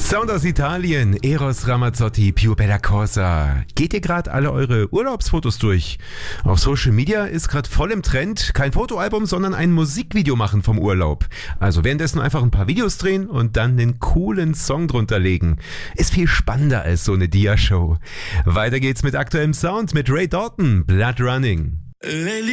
Sound aus Italien, Eros Ramazzotti, Più Bella Cosa. Geht ihr gerade alle eure Urlaubsfotos durch? Auf Social Media ist gerade voll im Trend, kein Fotoalbum, sondern ein Musikvideo machen vom Urlaub. Also währenddessen einfach ein paar Videos drehen und dann den coolen Song drunter legen. Ist viel spannender als so eine Dia-Show. Weiter geht's mit aktuellem Sound mit Ray Dalton, Blood Running.